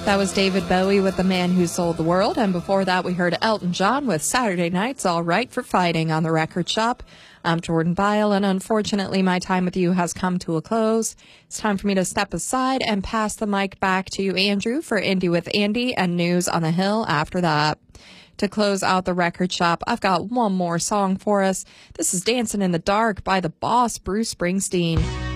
That was David Bowie with The Man Who Sold the World. And before that, we heard Elton John with Saturday Night's All Right for Fighting on the Record Shop. I'm Jordan Vile, and unfortunately, my time with you has come to a close. It's time for me to step aside and pass the mic back to you, Andrew, for Indie with Andy and News on the Hill after that. To close out the Record Shop, I've got one more song for us. This is Dancing in the Dark by the boss, Bruce Springsteen.